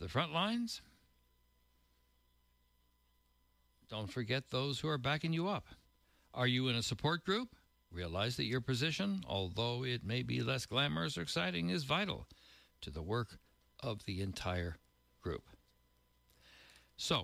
the front lines? Don't forget those who are backing you up. Are you in a support group? Realize that your position, although it may be less glamorous or exciting, is vital to the work of the entire group. So,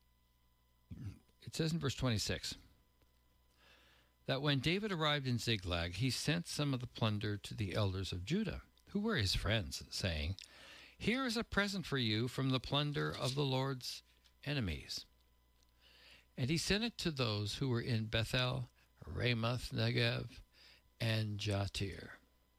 it says in verse 26 that when David arrived in Ziklag, he sent some of the plunder to the elders of Judah, who were his friends, saying, "Here is a present for you from the plunder of the Lord's enemies." And he sent it to those who were in Bethel, Ramoth Negev, and Jatir.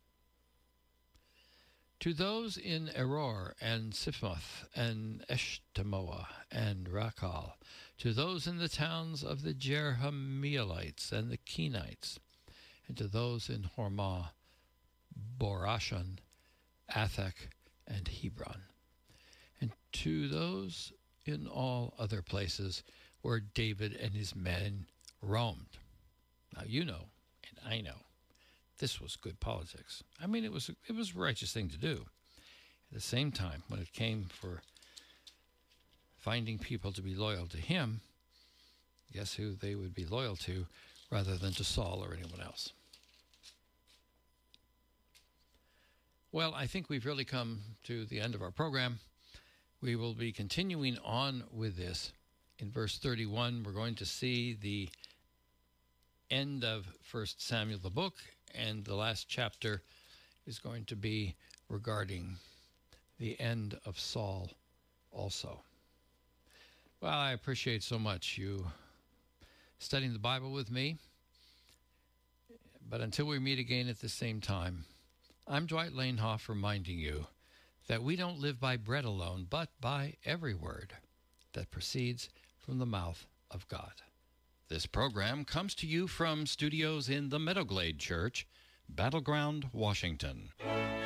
To those in Eror and Siphmoth and Eshtemoa and Rakal, to those in the towns of the Jerahmeelites and the Kenites, and to those in Hormah, Borashan, Athak, and Hebron, and to those in all other places where David and his men roamed. Now you know, and I know, this was good politics. I mean, it was a righteous thing to do. At the same time, when it came for finding people to be loyal to him, guess who they would be loyal to rather than to Saul or anyone else? Well, I think we've really come to the end of our program. We will be continuing on with this. In verse 31, we're going to see the end of 1 Samuel, the book, and the last chapter is going to be regarding the end of Saul also. Well, I appreciate so much you studying the Bible with me. But until we meet again at the same time, I'm Dwight Lanehoff reminding you that we don't live by bread alone, but by every word that proceeds from the mouth of God. This program comes to you from studios in the Meadowglade Church, Battleground, Washington.